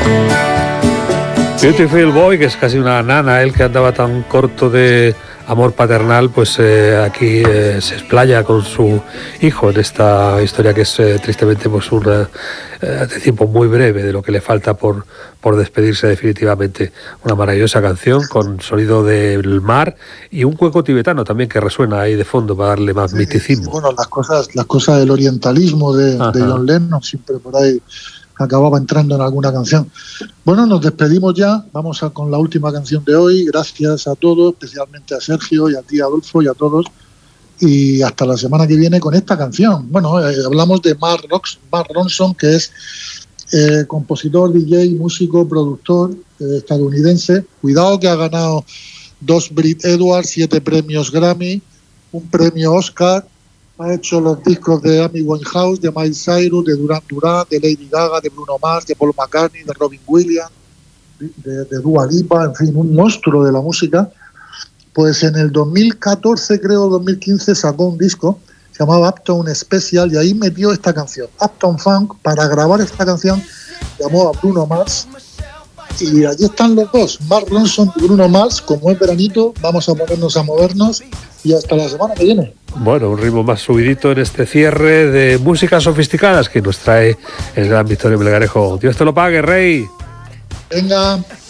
Beautiful Boy, que es casi una nana, él que andaba tan corto de amor paternal, pues aquí se explaya con su hijo en esta historia que es tristemente pues de tiempo muy breve de lo que le falta por despedirse definitivamente. Una maravillosa canción con sonido del mar y un cueco tibetano también que resuena ahí de fondo para darle más miticismo. Sí, bueno, las cosas del orientalismo de John Lennon siempre por ahí acababa entrando en alguna canción. Bueno, nos despedimos ya, vamos con la última canción de hoy. Gracias a todos, especialmente a Sergio y a ti, Adolfo, y a todos, y hasta la semana que viene con esta canción. Bueno, hablamos de Mark Ronson, que es compositor, DJ, músico, productor estadounidense. Cuidado que ha ganado 2 Brit Edwards, 7 premios Grammy, un premio Oscar. Ha hecho los discos de Amy Winehouse, de Miley Cyrus, de Duran Duran, de Lady Gaga, de Bruno Mars, de Paul McCartney, de Robin Williams, de Dua Lipa, en fin, un monstruo de la música. Pues en el 2014, creo, 2015, sacó un disco, se llamaba Uptown Special, y ahí metió esta canción, Uptown Funk. Para grabar esta canción llamó a Bruno Mars, y allí están los dos, Mark Ronson y Bruno Mars. Como es veranito, vamos a ponernos a movernos, y hasta la semana que viene. Bueno, un ritmo más subidito en este cierre de músicas sofisticadas que nos trae el gran Victorio Melgarejo. Dios te lo pague, Rey. Venga.